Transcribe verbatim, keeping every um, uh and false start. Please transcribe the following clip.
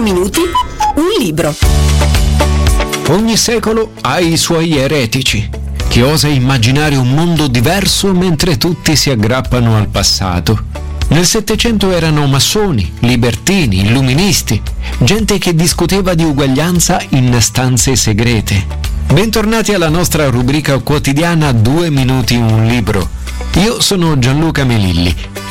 minuti, un libro. Ogni secolo ha i suoi eretici. Chi osa immaginare un mondo diverso mentre tutti si aggrappano al passato. Nel Settecento erano massoni, libertini, illuministi, gente che discuteva di uguaglianza in stanze segrete. Bentornati alla nostra rubrica quotidiana Due minuti un libro. Io sono Gianluca Melilli